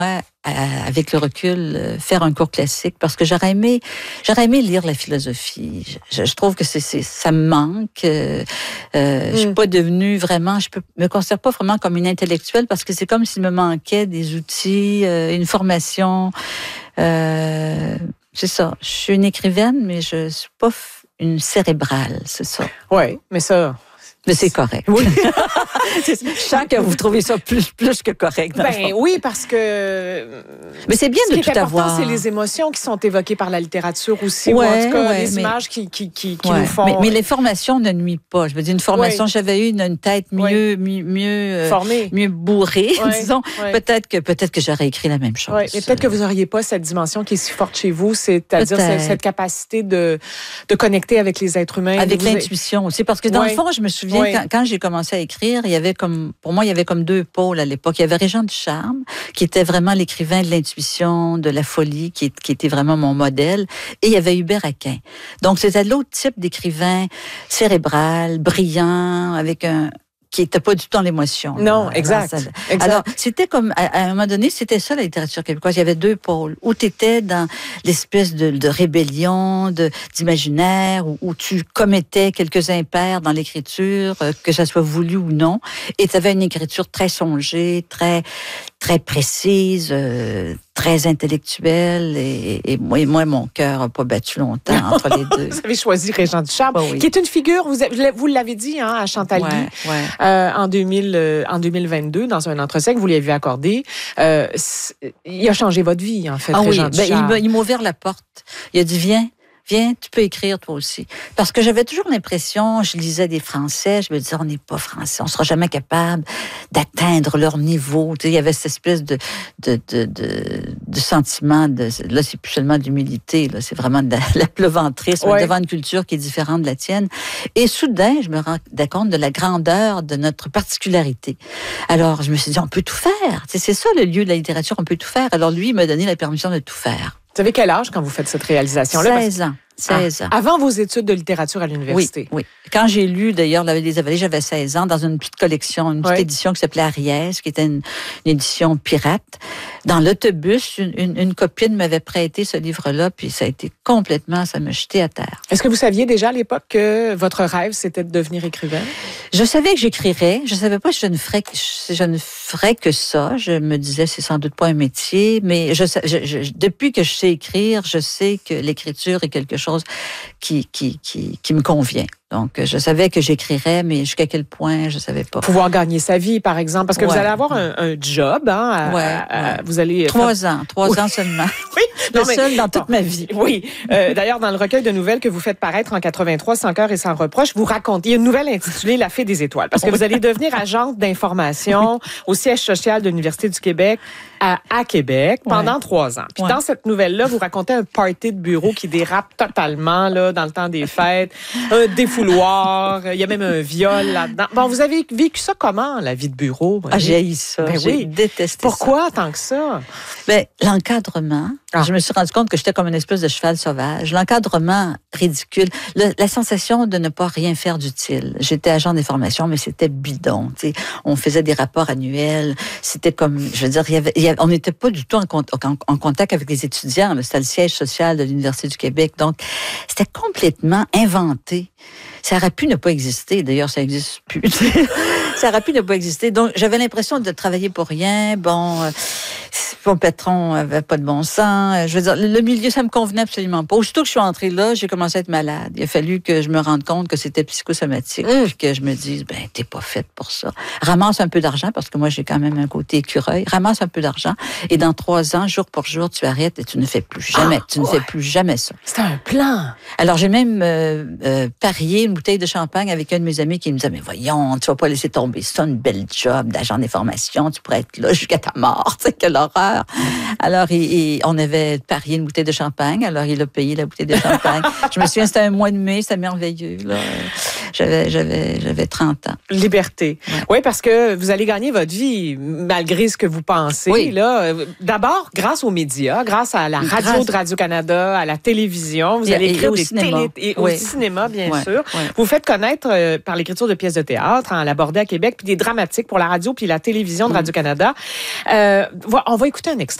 avec le recul, faire un cours classique parce que j'aurais aimé lire la philosophie. Je trouve que ça me manque. Je suis pas devenue vraiment, me considère pas vraiment comme une intellectuelle parce que c'est comme s'il me manquait des outils, une formation. C'est ça. Je suis une écrivaine, mais je suis pas une cérébrale, c'est ça. Oui, mais ça... Mais c'est correct. Oui. Je sens que vous trouvez ça plus que correct. Oui, parce que... Mais c'est bien de tout avoir. Ce qui est important, c'est les émotions qui sont évoquées par la littérature aussi, ou en tout cas les images qui nous font... Mais les formations ne nuisent pas. Je veux dire, une formation, j'avais eu une tête mieux formée, mieux bourrée, disons. Peut-être que j'aurais écrit la même chose. Et peut-être que vous n'auriez pas cette dimension qui est si forte chez vous, c'est-à-dire cette capacité de connecter avec les êtres humains. Avec l'intuition aussi, parce que dans le fond, je me souviens, quand j'ai commencé à écrire, pour moi, il y avait comme deux pôles à l'époque. Il y avait Régent Ducharme, qui était vraiment l'écrivain de l'intuition, de la folie, qui était vraiment mon modèle. Et il y avait Hubert Aquin. Donc, c'était l'autre type d'écrivain cérébral, brillant, qui n'était pas du tout dans l'émotion. Non, exact. Alors, c'était comme, à un moment donné, c'était ça la littérature québécoise. Il y avait deux pôles. Où tu étais dans l'espèce de rébellion, d'imaginaire, où tu commettais quelques impairs dans l'écriture, que ça soit voulu ou non. Et tu avais une écriture très songée, très précise, très intellectuelle. Et moi, mon cœur n'a pas battu longtemps entre les deux. Vous avez choisi Régent Ducharme, qui est une figure, vous l'avez dit, à Chantal Guy, en 2022, dans un entretien que vous lui avez accordé. Il a changé votre vie, en fait, Régent Ducharme. Il m'a ouvert la porte. Il a dit, viens, tu peux écrire toi aussi. Parce que j'avais toujours l'impression, je lisais des Français, je me disais, on n'est pas Français, on sera jamais capable d'atteindre leur niveau. Tu sais, il y avait cette espèce de sentiment, là, c'est plus seulement de l'humilité, là, c'est vraiment de la pleuvantrisme devant une culture qui est différente de la tienne. Et soudain, je me rendais compte de la grandeur de notre particularité. Alors, je me suis dit, on peut tout faire. Tu sais, c'est ça le lieu de la littérature, on peut tout faire. Alors, lui, il m'a donné la permission de tout faire. Vous avez quel âge quand vous faites cette réalisation-là? 16 ans. Avant vos études de littérature à l'université? Oui. Quand j'ai lu, d'ailleurs, La Vallée des Avalées, j'avais 16 ans, dans une petite collection, une petite édition qui s'appelait Ariès, qui était une édition pirate. Dans l'autobus, une copine m'avait prêté ce livre-là, puis ça m'a jeté à terre. Est-ce que vous saviez déjà à l'époque que votre rêve, c'était de devenir écrivaine? Je savais que j'écrirais. Je savais pas si je ne ferais que ça. Je me disais, c'est sans doute pas un métier, mais depuis que je sais écrire, je sais que l'écriture est quelque chose qui me convient. Donc, je savais que j'écrirais, mais jusqu'à quel point, je savais pas. Pouvoir gagner sa vie, par exemple, parce que vous allez avoir un job, vous allez... 3 ans seulement. Oui. Seul dans toute ma vie. Oui. D'ailleurs, dans le recueil de nouvelles que vous faites paraître en 83, Sans cœur et sans reproche, vous racontez, il y a une nouvelle intitulée La Fée des étoiles, parce que vous allez devenir agente d'information au siège social de l'Université du Québec à Québec pendant 3 ans. Puis dans cette nouvelle-là, vous racontez un party de bureau qui dérape totalement là dans le temps des fêtes, un défouloir, il y a même un viol là-dedans. Bon, vous avez vécu ça comment, la vie de bureau? J'ai haï ça. J'ai détesté ça. Pourquoi tant que ça? L'encadrement. Je me suis rendu compte que j'étais comme une espèce de cheval sauvage. L'encadrement ridicule. La sensation de ne pas rien faire d'utile. J'étais agent d'information, mais c'était bidon. T'sais. On faisait des rapports annuels. C'était comme, je veux dire, on n'était pas du tout en contact avec les étudiants. C'était le siège social de l'Université du Québec. Donc, c'était complètement inventé. Ça aurait pu ne pas exister. D'ailleurs, ça n'existe plus. Ça aurait pu ne pas exister. Donc, j'avais l'impression de travailler pour rien. Mon patron avait pas de bon sens. Je veux dire, le milieu, ça me convenait absolument pas. Aussitôt que je suis entrée là, j'ai commencé à être malade. Il a fallu que je me rende compte que c'était psychosomatique. Puis que je me dise, t'es pas faite pour ça. Ramasse un peu d'argent, parce que moi, j'ai quand même un côté écureuil. Ramasse un peu d'argent. Et dans 3 ans, jour pour jour, tu arrêtes et tu ne fais plus jamais. Ne fais plus jamais ça. C'était un plan. Alors, j'ai même parié une bouteille de champagne avec un de mes amis qui me disait, mais voyons, tu vas pas laisser tomber ça, une belle job d'agent d'information. Tu pourrais être là jusqu'à ta mort. Tu sais, quelle horreur. Alors, on avait parié une bouteille de champagne. Alors, il a payé la bouteille de champagne. Je me souviens, c'était un mois de mai, c'était merveilleux, là. J'avais 30 ans. Liberté. Oui, parce que vous allez gagner votre vie malgré ce que vous pensez. Oui. Là. D'abord, grâce aux médias, grâce à la radio de Radio-Canada, à la télévision. Vous allez écrire des cinéma. Et au cinéma, bien sûr. Oui. Vous faites connaître par l'écriture de pièces de théâtre, à l'Abordé à Québec, puis des dramatiques pour la radio puis la télévision de Radio-Canada. On va écouter un extrait.